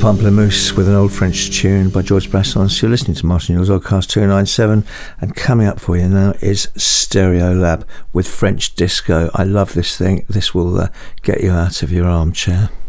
Pamplemousse with an old French tune by George Brassens. You're listening to Martin Yule's Oddcast 297, and coming up for you now is Stereolab with French Disco. I love this thing. This will get you out of your armchair.